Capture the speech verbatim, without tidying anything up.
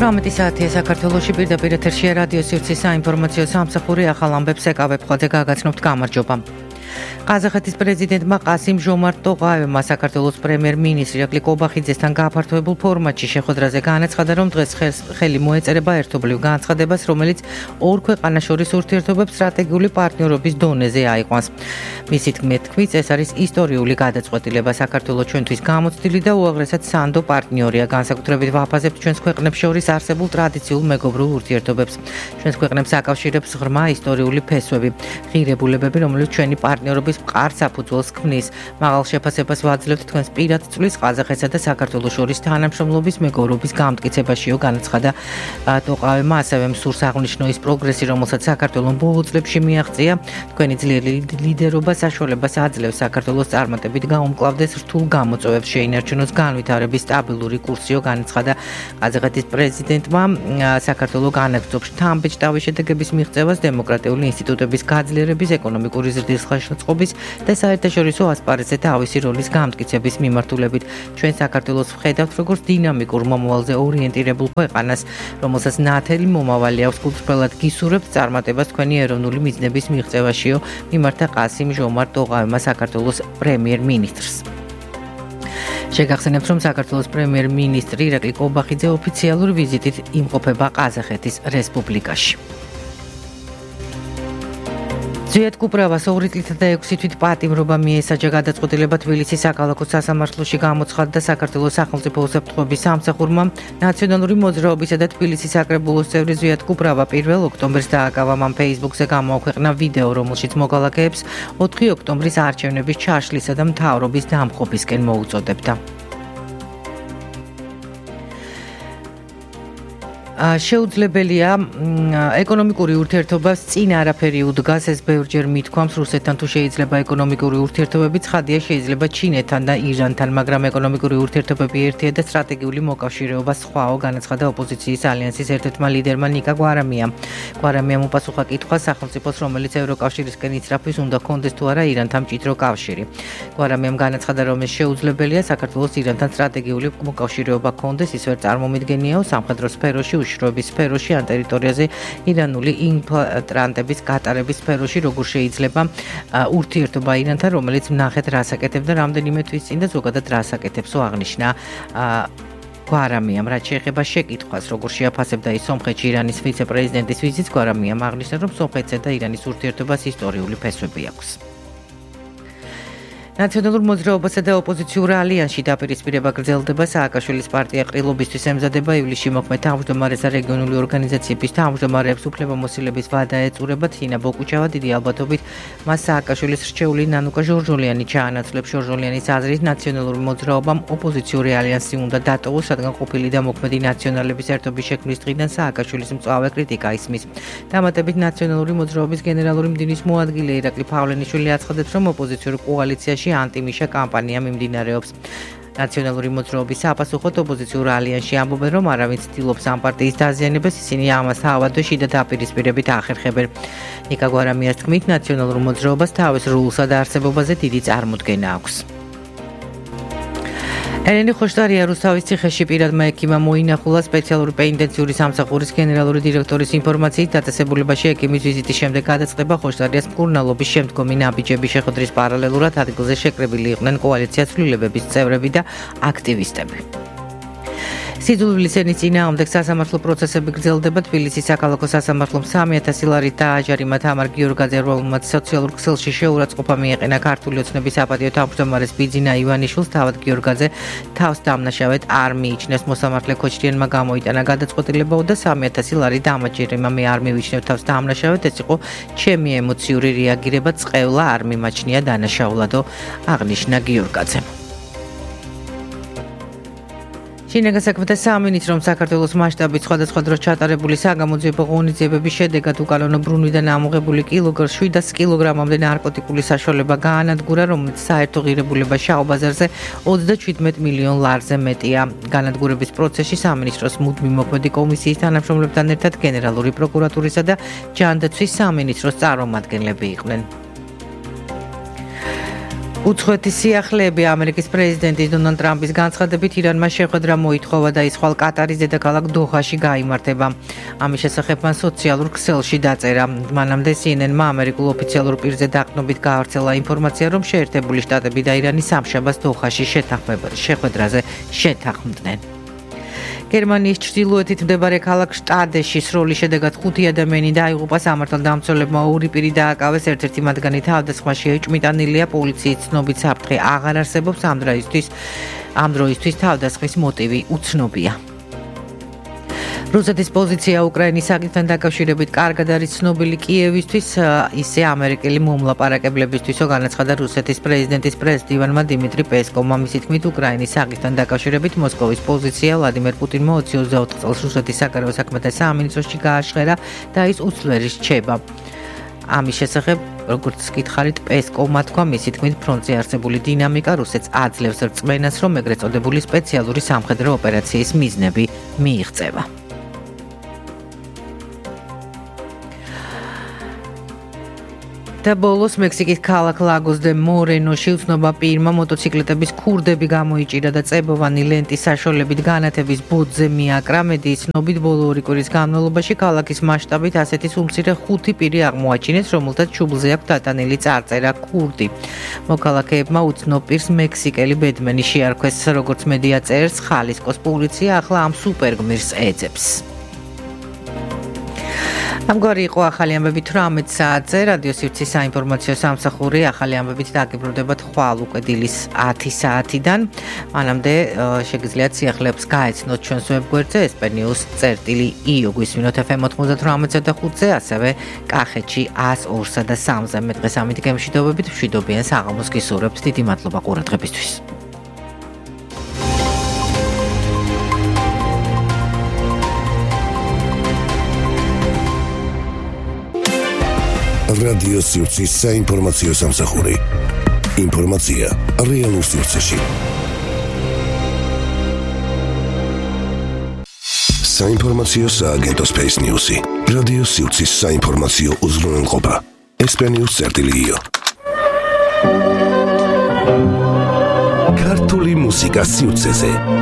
ოცდაათი საათია საქართველოში პირდაპირ ეთერშია რადიო სივრცის საინფორმაციო სამსახური ახალ ამბებს ეკავებ ხოლმე გაგაცნობთ გამარჯობა. ყაზახეთის პრეზიდენტმა ყასიმ ჟომართ ტოყაევმა საქართველოს პრემიერ-მინისტრი ირაკლი კობახიძესთან გაფართოებულ ფორმატში შეხვედრაზე განაცხადა, რომ დღეს ხელი მოეწერება ერთობლივ განცხადებას, რომელიც ორ ქვეყანას შორის ურთიერთობებს სტრატეგიული პარტნიორობის დონეზე აიყვანს. მისი თქმით, ეს არის ისტორიული გადაწყვეტილება. საქართველოს ჩვენთვის გამოცდილი და უაღრესად სანდო პარტნიორია. განსაკუთრებით ვაფასებთ ჩვენს ქვეყნებს შორის არსებულ ტრადიციულ მეგობრულ ურთიერთობებს. ჩვენს ქვეყნებს აკავშირებს ღრმა ისტორიული ფესვები, ღირებულებები, რომელიც ჩვენი პარტნიორობის მყარ საფუძველს ქმნის. მაღალ შეფასებას ვაძლევთ თქვენს პირად წვლის ყაზახეთსა და საქართველოს შორის თანამშრომლობის მეგობრობის გამტკიცებაშიო, განაცხადა ტოყაევმა. ასევე მსურს აღნიშნო ის პროგრესი, რომელსაც საქართველოს ბოლო წლებში მიაღწია. თქვენი ძლიერი ლიდერობა საშუალებას აძლევს საქართველოს წარმატებით გაუმკლავდეს რთულ გამოწვევებს, შეინარჩუნოს განვითარების სტაბილური კურსიო, განაცხადა ყაზახეთის პრეზიდენტმა. საქართველოს განაგრძობს შთამბეჭდავი შედეგების მიღწევას, დემოკრატიული ინსტიტუტების გაძლიერების, ეკონომიკური ზრდის ხელშეწყობის და საერთაშორისო ასპარეზზე თავისი როლის გამტკიცების მიმართულებით. ჩვენ საქართველოს ვხედავთ როგორც დინამიკურ მომავალზე ორიენტირებულ ქვეყანას, რომელსაც ნათელი მომავალი აქვს. გულწრფელად გისურვებთ წარმატებას თქვენი ეროვნული მიზნების მიღწევაშიო, მიმართა ყასიმ ჟომართ ტოყაევმა საქართველოს პრემიერ-მინისტრს. შეგახსენებთ, რომ საქართველოს პრემიერ-მინისტრი ირაკლი კობახიძე ოფიციალური ვიზიტით იმყოფება ყაზახეთის რესპუბლიკაში. ზვიად კუპრავას ორი წლითა და ექვსი თვით პატიმრობა მიესაჯა. გადაწყვეტილება თბილისის საქალაქო სასამართლოში გამოცხადდა საქართველოს სახელმწიფო უსაფრთხოების სამსახურმა. ნაციონალური მოძრაობისა და თბილისის საკრებულოს წევრი ზვიად კუპრავა პირველ ოქტომბერს დააკავა. მან ფეისბუქზე გამოაქვეყნა ვიდეო, რომელშიც მოქალაქეებს ოთხი ოქტომბრის არჩევნების ჩაშლისა და მთავრობის დამხობისკენ მოუწოდებდა. შეუძლებელია ეკონომიკური ურთიერთობას წინ არაფერი უდგას. ეს ბევრჯერ მithქვამს რუსეთთან თუ შეიძლება ეკონომიკური ურთიერთობები ცხადია, შეიძლება ჩინეთთან და ირანთან, მაგრამ ეკონომიკური ურთიერთობები ერთია და სტრატეგიული მოკავშირეობა სხვაო, განაცხადა ოპოზიციის ალიანსის ერთ-ერთმა ლიდერმა ნიკა გვარამიამ. გვარამიამ უპასუხა კითხვას სახელმწიფოს, რომელიც ევროკავშირისკენ იცრაფვის უნდა ჰქონდეს თუ არა ირანთან მჭიდრო კავშირი. გვარამიამ განაცხადა, რომ ეს შეუძლებელია საქართველოს ირანთან სტრატეგიული მოკავშირეობა ჰქონდეს, ის ვერ წარმომიდგენიაო სამხედრო სფეროში, უშიშროების სფეროში, ან ტერიტორიაზე ირანული ინფილტრანტების გატარების სფეროში, როგორ შეიძლება ურთიერთობა ირანთან, რომელიც ნახეთ რას აკეთებდა რამდენიმე თვის წინ და ზოგადად რას აკეთებსო, აღნიშნა გვარამიამ. რაც შეეხება შეკითხვას, როგორ შეაფასებდა ის სომხეთში ირანის ვიცე-პრეზიდენტის ვიზიტს, გვარამიამ აღნიშნა, რომ სომხეთსა და ირანის ურთიერთობას ისტორიული ფესვები აქვს. ნაციონალურ მოძრაობასა და ოპოზიციურ ალიანსში დაპირისპირება გრძელდება. სააკაშვილის პარტია ყრილობისთვის ემზადება. ივლისში მოქმედ თავმჯდომარეს და რეგიონული ორგანიზაციების თავმჯდომარეებს უფლებამოსილების ვადა ეწურება. თინა ბოკუჩავა დიდი ალბათობით მას სააკაშვილის რჩეული ნანუკა ჟორჟოლიანი ჩაანაცვლებს. ჟორჟოლიანის აზრით, ნაციონალური მოძრაობამ ოპოზიციური ალიანსი უნდა დატოვოს, რადგან ყოფილი და მოქმედი ნაციონალების ერთობის შექმნის დღიდან სააკაშვილის მწვავე კრიტიკა ისმის. დამატებით, ნაციონალური მოძრაობის გენერალური მდივნის მოადგილე ირაკლი ფავლენიშვილი აცხადებს, რომ ოპოზიციურ კოალიციაში ანტიმიშა კამპანია მიმდინარეობს. ნაციონალური მოძრაობის საპასუხოდ ოპოზიციურ ალიანსში ამბობენ, რომ არავინ ცდილობს ამ პარტიის დაზიანებას, ისინი ამას თავად და შიდა დაპირისპირებით ახერხებენ. ნიკა გვარამიას თქმით, ნაციონალურ მოძრაობას თავის როლსა და არსებობაზე დიდი წარმოდგენა აქვს. ელენე ხოშტარია რუსთავის ციხეში პირადმა ექიმმა მოინახულა. სპეციალური პენიტენციური სამსახურის გენერალური დირექტორის ინფორმაციით, დაწესებულებაში ექიმის ვიზიტის შემდეგ გადაწყდება ხოშტარიას მკურნალობის შემდგომი ნაბიჯების შეხვედრის პარალელურად ადგილზე შეკრებილი იყვნენ კოალიციას ცვლილებების წევრები და აქტივისტები. სიძულვილის ენის წინააღმდეგ სასამართლო პროცესები გრძელდება. თბილისის საქალაქო სასამართლომ სამი ათასი ლარით დააჯარიმა თამარ გიორგაძე, რომელმაც სოციალურ ქსელში შეურაცხყოფა მიეყენა ქართული ოცნების საპატიო თავმჯდომარეს ბიძინა ივანიშვილს. თავად გიორგაძე თავს დამნაშავედ არ მიიჩნევს. მოსამართლე ქოჩრიანმა გამოიტანა გადაწყვეტილებაო და სამი ათასი ლარი დამაჯერება. მე არ მივიჩნევ თავს დამნაშავედ, ეს იყო ჩემი ემოციური რეაგირება, წყევლა არ მიმაჩნია დანაშაულადო, აღნიშნა გიორგაძემ. შინაგან საქმეთა სამინისტრომ საქართველოს მასშტაბით სხვადასხვა დროს ჩატარებული საგამოძიებო ღონისძიებების შედეგად უკანონო ბრუნვიდან ამოღებული კილოგრამს შვიდას კილოგრამამდე ნარკოტიკული საშუალება გაანადგურა, რომელიც საერთო ღირებულება შავ ბაზარზე ოცდაჩვიდმეტ მილიონ ლარზე მეტია. განადგურების პროცესში სამინისტროს მუდმივ მოქმედი კომისიის თანამშრომლებთან ერთად გენერალური პროკურატურისა და ჯანდაცვის სამინისტროს წარმომადგენლები იყვნენ. უცხოეთის სიახლეები ამერიკის პრეზიდენტის დონალდ ტრამპის განცხადებით ირანმა შეხვედრა მოითხოვა და ის ხვალ კატარის დედაქალაქ დოჰაში გაიმართება. ამის შესახებ მან სოციალურ ქსელში დაწერა. მანამდე C N N-მა ამერიკულ ოფიციალურ პირზე დაყრდნობით გაავრცელა ინფორმაცია, რომ შეერთებული შტატები და ირანი სამშაბათს დოჰაში შეხვედრაზე შეთანხმდნენ. გერმანიის ჩრდილოეთით მდებარე ქალაქ შტადეში სროლის შედეგად ხუთი ადამიანი დაიღუპა, სამართალდამცველებმა ორი პირი დააკავეს, ერთ-ერთი მათგანი თავდასხმაში ეჭვმიტანილია, პოლიციის ცნობით საფრთხე აღარ არსებობს, ამ დროისთვის ამ დროისთვის თავდასხმის მოტივი უცნობია. რუსეთის პოზიცია უკრაინის საკითხთან დაკავშირებით კარგად არის ცნობილი კიევისთვის, ისე ამერიკელი მომლაპარაკებლებისთვისო, განაცხადა რუსეთის პრეზიდენტის პრეს-დივანმა დიმიტრი პესკოვმა. მისი თქმით, უკრაინის საკითხთან დაკავშირებით მოსკოვის პოზიცია ვლადიმერ პუტინმა ოცდაოთხ წელს რუსეთის საგარეო საქმეთა სამინისტროში გააჟღერა და ის უცვლელი რჩება. ამის შესახებ, როგორც გითხარით, პესკოვმა თქვა, მისი თქმით, ფრონტზე არსებული დინამიკა რუსეთს აძლევს რწმენას, რომ ეგრეთ წოდებული სპეციალური სამხედრო ოპერაციის მიზნები მიიღწევა. და ბოლოს მექსიკის ქალაქ ლაგოს დე მორენოში უცნობა პირმა მოტოციკლეტების ქურდები გამოიჭირა და წებოვანი ლენტის საშუალებით განათების ბოძზე მიაკრა. მედიის ცნობით, ბოლო ორი კვირის განმავლობაში ქალაქის მასშტაბით ასეთი სულ-მცირე ხუთი პირი აღმოაჩინეს, რომელთაც ჩუბლზე აქვს დატანილი წარწერა ქურდი. მოქალაქეებმა უცნობ პირს მექსიკელი ბედმენი შეარქვეს, როგორც მედია წერს, ხალისკოს პოლიცია ახლა ამ სუპერგმირს ეძებს. ამგვარი იყო ახალი ამბები თვრამეტ საათზე, რადიო სივრცის საინფორმაციო სამსახური ახალი ამბებით დაგიბრუნდებათ ხვალ უკვე დილის ათი საათიდან. მანამდე შეგიძლიათ სიახლეებს გაეცნოთ ჩვენს ვებგვერდზე ესპენიუს წერტილი io გვისმინოთ F M ოცდაოთხ და ხუთზე, ასევე კახეთში ას ორსა და სამზე. მე დღეს ამით გემშვიდობებით, მშვიდობიან საღამოს გისურვებთ. დიდი მადლობა ყურადღებისთვის. რადიო სივრცის საინფორმაციო სამსახური. ინფორმაცია რეალურ სივრცეში. საინფორმაციო სააგენტო Space News-ი. რადიო სივრცის საინფორმაციო უზრუნველყოფა. ესპენიუს წერტილი io. ქართული მუსიკა სივრცეზე.